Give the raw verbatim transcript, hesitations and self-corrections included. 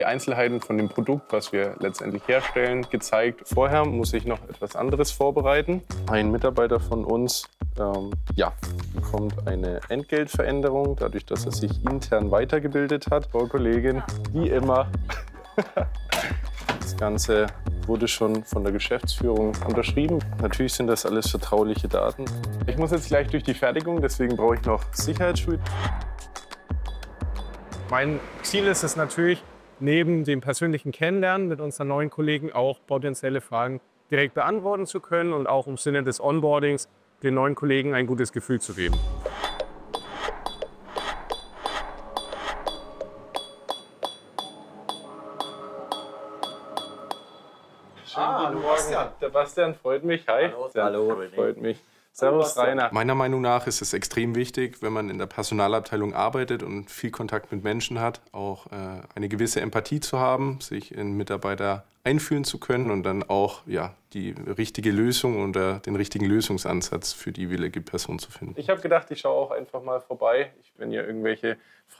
Die Einzelheiten von dem Produkt, was wir letztendlich herstellen, gezeigt. Vorher muss ich noch etwas anderes vorbereiten. Ein Mitarbeiter von uns ähm, ja, bekommt eine Entgeltveränderung, dadurch, dass er sich intern weitergebildet hat. Frau Kollegin, wie immer. Das Ganze wurde schon von der Geschäftsführung unterschrieben. Natürlich sind das alles vertrauliche Daten. Ich muss jetzt gleich durch die Fertigung, deswegen brauche ich noch Sicherheitsschuhe. Mein Ziel ist es natürlich, neben dem persönlichen Kennenlernen mit unseren neuen Kollegen auch potenzielle Fragen direkt beantworten zu können und auch im Sinne des Onboardings den neuen Kollegen ein gutes Gefühl zu geben. Schönen ah, guten Morgen. Bastian. Der Bastian, freut mich. Hi. Hallo. Sehr, Hallo. Freut mich. Servus, Rainer. Meiner Meinung nach ist es extrem wichtig, wenn man in der Personalabteilung arbeitet und viel Kontakt mit Menschen hat, auch äh, eine gewisse Empathie zu haben, sich in Mitarbeiter einfühlen zu können und dann auch ja, die richtige Lösung oder den richtigen Lösungsansatz für die willige Person zu finden. Ich habe gedacht, ich schaue auch einfach mal vorbei, ich, wenn ihr irgendwelche Fragen